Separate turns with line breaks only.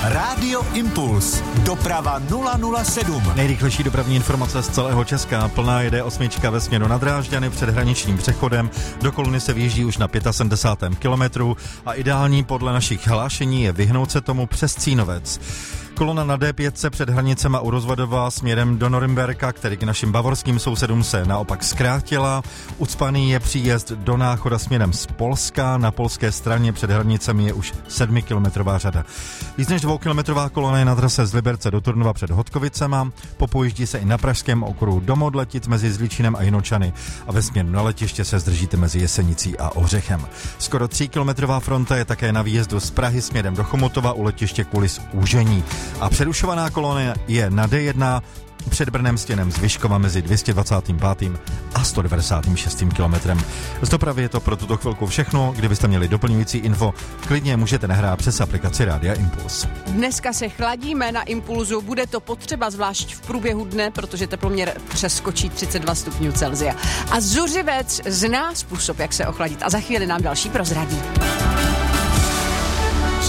Rádio Impuls. Doprava 007.
Nejrychlejší dopravní informace z celého Česka. Plná jede 8 ve směru na Drážďany před hraničním přechodem. Do Koluny se vyjíždí už na 75. kilometru a ideální podle našich hlášení je vyhnout se tomu přes Cínovec. Kolona na D5 před hranicema u Rozvadova směrem do Norimberka, který k našim bavorským sousedům se naopak zkrátila. Ucpaný je příjezd do Náchoda směrem z Polska. Na polské straně před hranicemi je už 7kilometrová řada. Víc než 2kilometrová kolona je na trase z Liberce do Turnova před Hodkovicema. Popojíždí se i na pražském okruhu do Modletic mezi Zlíčinem a Jinočany a ve směru na letiště se zdržíte mezi Jesenicí a Ořechem. Skoro 3kilometrová fronta je také na výjezdu z Prahy směrem do Chomutova u letiště Kulis Úžení. A přerušovaná kolona je na D1 před Brnem stěnem z Vyškova mezi 225. a 196. kilometrem. Z dopravy je to pro tuto chvilku všechno. Kdybyste měli doplňující info, klidně můžete nahrát přes aplikaci Rádia Impuls.
Dneska se chladíme na Impulzu, bude to potřeba zvlášť v průběhu dne, protože teploměr přeskočí 32 stupňů Celsia. A zuřivec zná způsob, jak se ochladit a za chvíli nám další prozradí.